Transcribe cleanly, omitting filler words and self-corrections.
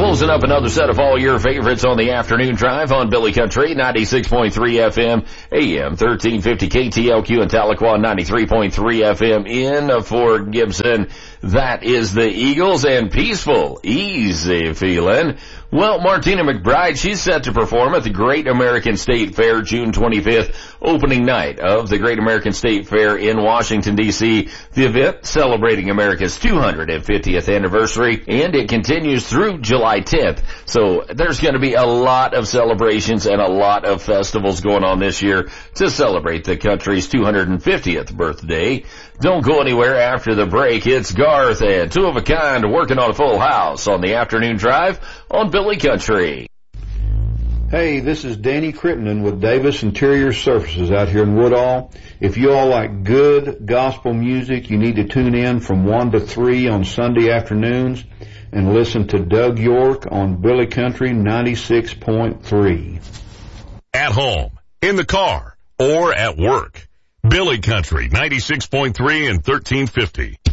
Closing up another set of all your favorites on the afternoon drive on Billy Country, 96.3 FM, AM 1350 KTLQ in Tahlequah, 93.3 FM in Fort Gibson. That is the Eagles and Peaceful, Easy Feeling. Well, Martina McBride, she's set to perform at the Great American State Fair June 25th, opening night of the Great American State Fair in Washington, D.C. The event celebrating America's 250th anniversary, and it continues through July 10th. So there's going to be a lot of celebrations and a lot of festivals going on this year to celebrate the country's 250th birthday. Don't go anywhere after the break. It's Garth and Two of a Kind working on a full house on the afternoon drive on Billy Country. Hey, this is Danny Crittenden with Davis Interior Surfaces out here in Woodall. If you all like good gospel music, you need to tune in from 1 to 3 on Sunday afternoons and listen to Doug York on Billy Country 96.3. At home, in the car, or at work. Billy Country 96.3 and 1350.